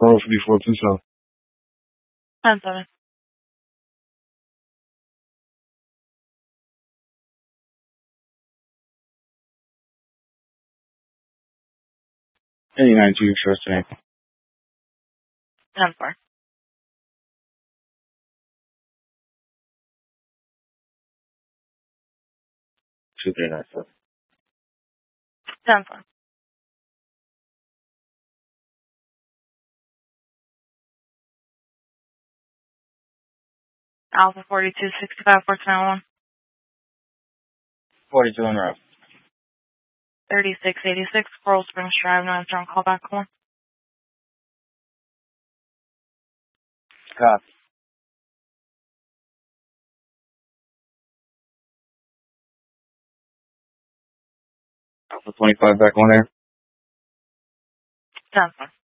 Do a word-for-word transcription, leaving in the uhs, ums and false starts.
Roll for D four two seven. ten seven. eighty-nine two, first name. ten four. two three nine seven. ten four. Alpha forty-two sixty-five four two one. forty-two in row. thirty-six eighty-six Coral Springs Drive, North John, callback call. Copy. Alpha twenty-five back on air. ten four.